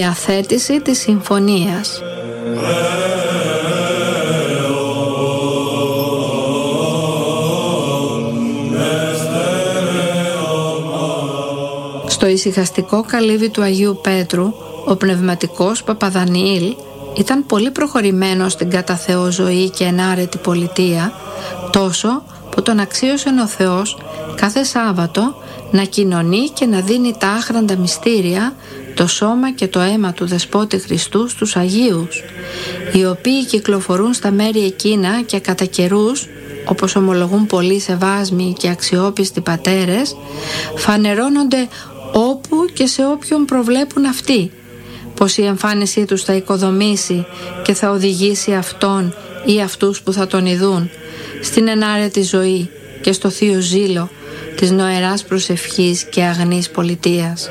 αθέτηση της συμφωνίας. Στο ησυχαστικό καλύβι του Αγίου Πέτρου, ο πνευματικός Παπαδανιήλ ήταν πολύ προχωρημένος στην κατά Θεό ζωή και ενάρετη πολιτεία, τόσο που τον αξίωσε ο Θεός κάθε Σάββατο να κοινωνεί και να δίνει τα άχραντα μυστήρια, το σώμα και το αίμα του Δεσπότη Χριστού στους Αγίους, οι οποίοι κυκλοφορούν στα μέρη εκείνα και κατά καιρούς, όπως ομολογούν πολλοί σεβάσμοι και αξιόπιστοι πατέρες, φανερώνονται όπου και σε όποιον προβλέπουν αυτοί, πως η εμφάνισή τους θα οικοδομήσει και θα οδηγήσει αυτόν ή αυτούς που θα τον ειδούν στην ενάρετη ζωή και στο θείο ζήλο της νοεράς προσευχής και αγνής πολιτείας.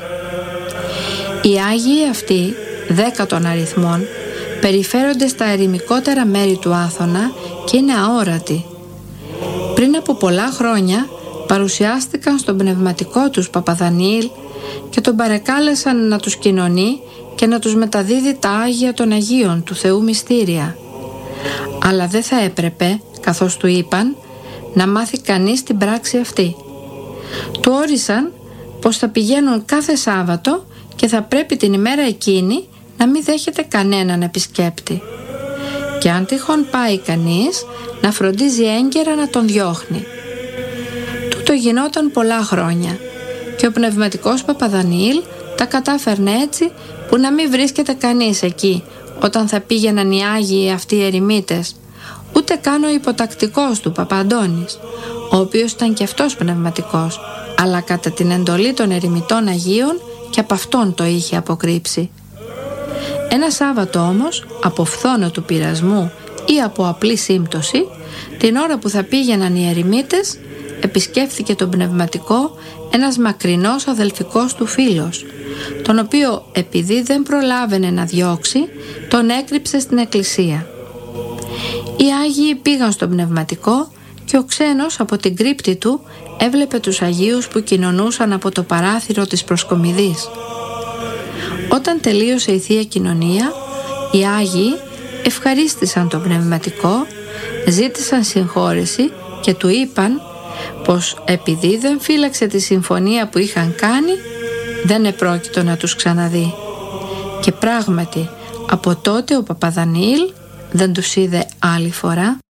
Οι Άγιοι αυτοί, 10 των αριθμών, περιφέρονται στα ερημικότερα μέρη του Άθωνα και είναι αόρατοι. Πριν από πολλά χρόνια παρουσιάστηκαν στον πνευματικό τους Παπαδανιήλ και τον παρεκάλεσαν να τους κοινωνεί και να τους μεταδίδει τα Άγια των Αγίων του Θεού μυστήρια. Αλλά δεν θα έπρεπε, καθώς του είπαν, να μάθει κανείς την πράξη αυτή. Του όρισαν πως θα πηγαίνουν κάθε Σάββατο και θα πρέπει την ημέρα εκείνη να μην δέχεται κανέναν επισκέπτη. Και αν τυχόν πάει κανείς, να φροντίζει έγκαιρα να τον διώχνει. Τούτο γινόταν πολλά χρόνια και ο πνευματικός Παπαδανιήλ τα κατάφερνε έτσι που να μην βρίσκεται κανείς εκεί όταν θα πήγαιναν οι Άγιοι αυτοί οι ερημίτες, ούτε καν ο υποτακτικός του Παπαντώνης, ο οποίος ήταν και αυτός πνευματικός, αλλά κατά την εντολή των ερημιτών Αγίων και από αυτόν το είχε αποκρύψει. Ένα Σάββατο όμως, από φθόνο του πειρασμού ή από απλή σύμπτωση, την ώρα που θα πήγαιναν οι ερημίτες, επισκέφθηκε τον πνευματικό ένας μακρινός αδελφικός του φίλος, τον οποίο επειδή δεν προλάβαινε να διώξει, τον έκρυψε στην εκκλησία. Οι Άγιοι πήγαν στον πνευματικό και ο ξένος από την κρύπτη του έβλεπε τους Αγίους που κοινωνούσαν από το παράθυρο της προσκομιδής. Όταν τελείωσε η Θεία Κοινωνία, οι Άγιοι ευχαρίστησαν τον πνευματικό, ζήτησαν συγχώρεση και του είπαν πως επειδή δεν φύλαξε τη συμφωνία που είχαν κάνει, δεν επρόκειτο να τους ξαναδεί. Και πράγματι από τότε ο Παπαδανιήλ δεν τους είδε άλλη φορά.